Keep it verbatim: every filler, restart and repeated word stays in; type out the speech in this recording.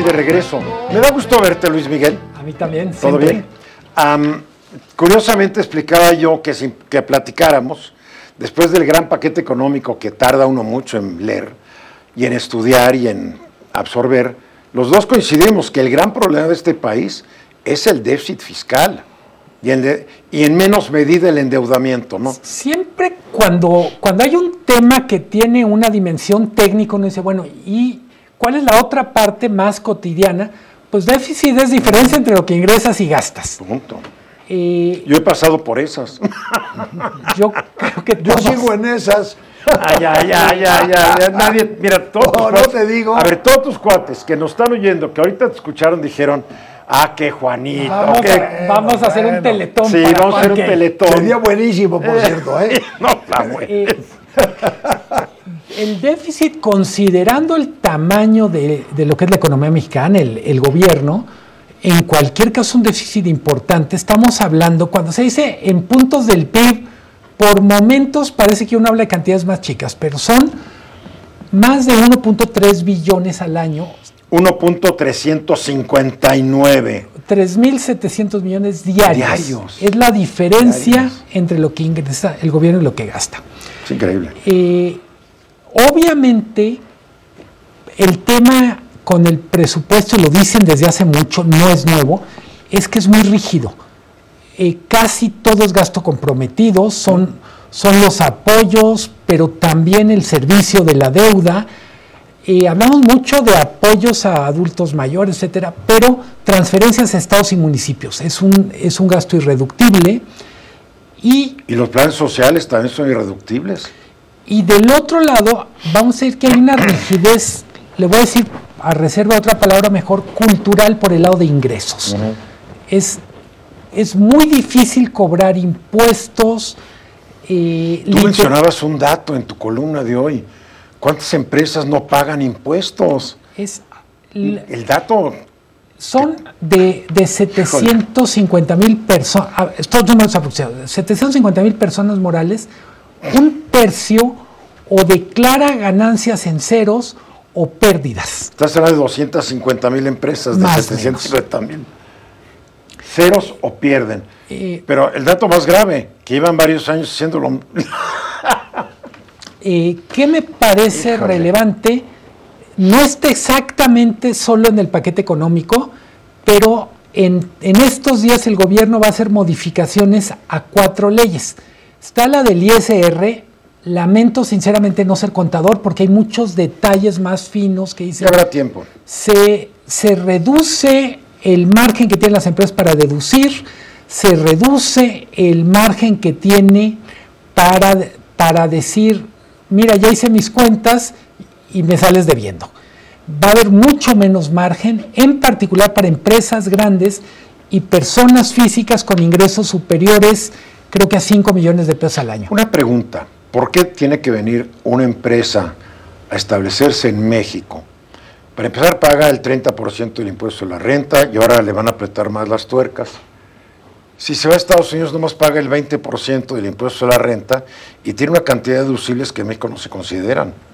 de regreso. Me da gusto verte, Luis Miguel. A mí también. ¿Todo siempre. bien? Um, curiosamente explicaba yo que, si, que platicáramos, después del gran paquete económico que tarda uno mucho en leer y en estudiar y en absorber, los dos coincidimos que el gran problema de este país es el déficit fiscal y en, de, y en menos medida el endeudamiento, ¿no? Siempre cuando, cuando hay un tema que tiene una dimensión técnica, uno dice, bueno, ¿y cuál es la otra parte más cotidiana? Pues déficit es diferencia entre lo que ingresas y gastas. Punto. Eh, Yo he pasado por esas. yo creo que Yo todos- sigo en esas. Ah, ya, ya, ya, ya, ya, nadie, mira, todos No, tus no cuates- te digo. A ver, todos tus cuates que nos están oyendo, que ahorita te escucharon, dijeron, ah, qué Juanito, Vamos, qué... a, vamos a hacer un bueno. teletón. Sí, para vamos a hacer un Juan, que- teletón. Sería buenísimo, por cierto, ¿eh? No, está bueno. Eh, el déficit, considerando el tamaño de, de lo que es la economía mexicana, el, el gobierno, en cualquier caso un déficit importante, estamos hablando, cuando se dice en puntos del P I B, por momentos parece que uno habla de cantidades más chicas, pero son más de uno punto tres billones al año, uno punto trescientos cincuenta y nueve. tres mil setecientos millones diarios. Diarios. Es la diferencia Diarios. entre lo que ingresa el gobierno y lo que gasta. Es increíble. Eh, obviamente, el tema con el presupuesto, y lo dicen desde hace mucho, no es nuevo, es que es muy rígido. Eh, casi todo es gasto comprometido, son, son los apoyos, pero también el servicio de la deuda. Eh, hablamos mucho de apoyos a adultos mayores, etcétera, pero transferencias a estados y municipios. Es un, es un gasto irreductible. Y Y los planes sociales también son irreductibles. Y del otro lado, vamos a ver que hay una rigidez, le voy a decir, a reserva de otra palabra mejor, cultural por el lado de ingresos. Uh-huh. es, es muy difícil cobrar impuestos. Eh, Tú liter- mencionabas un dato en tu columna de hoy. ¿Cuántas empresas no pagan impuestos? es, l- El dato... son de, de setecientos cincuenta mil personas, estos números aproximados, setecientos cincuenta mil personas morales, un tercio o declara ganancias en ceros o pérdidas. Estás hablando de doscientas cincuenta mil empresas, de Más o setecientos cincuenta mil. Ceros o pierden. Eh, Pero el dato más grave, que llevan varios años haciéndolo. Eh, ¿Qué me parece Híjole. relevante? No está exactamente solo en el paquete económico, pero en, en estos días el gobierno va a hacer modificaciones a cuatro leyes. Está la del I S R, lamento sinceramente no ser contador porque hay muchos detalles más finos que Ya dicen habrá tiempo. se, se reduce el margen que tienen las empresas para deducir, se reduce el margen que tiene para, para decir, mira, ya hice mis cuentas y me sales debiendo. Va a haber mucho menos margen, en particular para empresas grandes y personas físicas con ingresos superiores, creo que a cinco millones de pesos al año. Una pregunta, ¿por qué tiene que venir una empresa a establecerse en México? Para empezar, paga el treinta por ciento del impuesto de la renta y ahora le van a apretar más las tuercas. Si se va a Estados Unidos, nomás paga el veinte por ciento del impuesto de la renta y tiene una cantidad de deducibles que en México no se consideran.